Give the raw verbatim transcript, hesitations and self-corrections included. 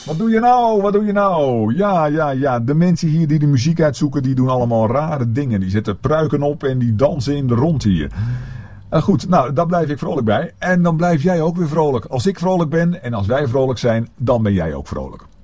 Wat doe je nou? Wat doe je nou? Ja, ja, ja. De mensen hier die de muziek uitzoeken, die doen allemaal rare dingen. Die zetten pruiken op en die dansen in de rond hier. Uh, goed, nou, daar blijf ik vrolijk bij. En dan blijf jij ook weer vrolijk. Als ik vrolijk ben en als wij vrolijk zijn, dan ben jij ook vrolijk.